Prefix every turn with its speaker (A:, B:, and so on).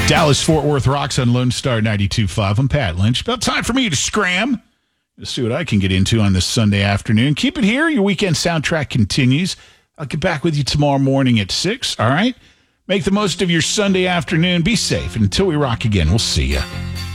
A: Dallas Fort Worth rocks on Lone Star 92.5. I'm Pat Lynch. About time for me to scram. Let's see what I can get into on this Sunday afternoon. Keep it here. Your weekend soundtrack continues. I'll get back with you tomorrow morning at 6. All right? Make the most of your Sunday afternoon. Be safe. And until we rock again, we'll see you.